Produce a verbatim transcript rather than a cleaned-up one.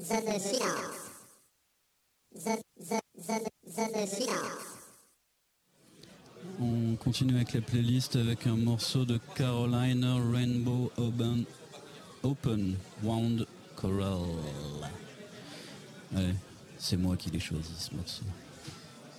The, the Silence. The, the, the, the, the Silence. On continue avec la playlist avec un morceau de Carolina Rainbow Open, Open Wound Choral. Ouais, c'est moi qui l'ai choisi ce morceau.